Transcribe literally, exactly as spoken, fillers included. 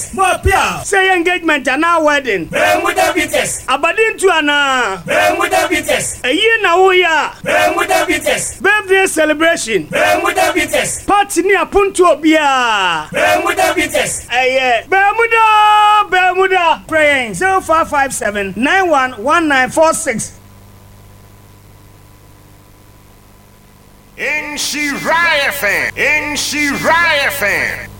More pia. Say engagement and now wedding. Bermuda Beaters. Abadin to ana. Bermuda Beaters. A year now we are. Bermuda Beaters. Birthday celebration. Bermuda Beaters. Party near Punto Bia. Bermuda Beaters. Aye. Bermuda. Bermuda. Praying. zero five five seven nine one one nine four six. In Shiraya fan. In Shiraya fan.